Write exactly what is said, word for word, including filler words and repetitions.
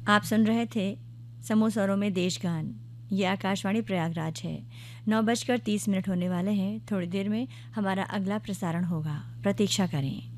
आप सुन रहे थे समूह स्वरों में देशगान। ये आकाशवाणी प्रयागराज है। नौ बजकर तीस मिनट होने वाले हैं। थोड़ी देर में हमारा अगला प्रसारण होगा, प्रतीक्षा करें।